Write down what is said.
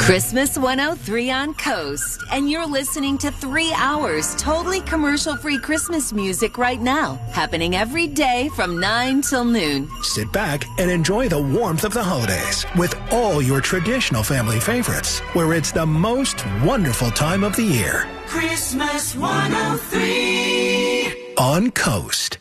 Christmas 103 on Coast, and you're listening to 3 hours totally commercial-free Christmas music right now, happening every day from 9 till noon. Sit back and enjoy the warmth of the holidays with all your traditional family favorites, where it's the most wonderful time of the year. Christmas 103 on Coast.